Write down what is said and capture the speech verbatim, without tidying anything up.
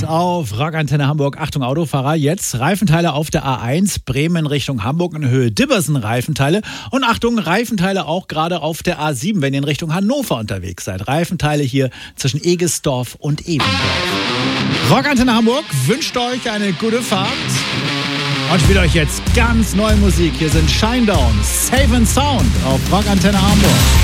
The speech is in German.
auf Rockantenne Hamburg. Achtung Autofahrer, jetzt Reifenteile auf der A eins, Bremen Richtung Hamburg in Höhe Dibbersen Reifenteile. Und Achtung, Reifenteile auch gerade auf der A sieben, wenn ihr in Richtung Hannover unterwegs seid. Reifenteile hier zwischen Egesdorf und Ebendorf. Rockantenne Hamburg wünscht euch eine gute Fahrt und spielt euch jetzt ganz neue Musik. Hier sind Shinedown, Safe and Sound auf Rockantenne Hamburg.